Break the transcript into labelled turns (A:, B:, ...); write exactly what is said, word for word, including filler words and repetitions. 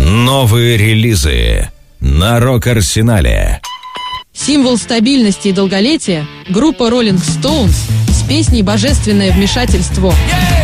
A: Новые релизы на Рок-Арсенале.
B: Символ стабильности и долголетия — группа Rolling Stones с песней «Божественное вмешательство».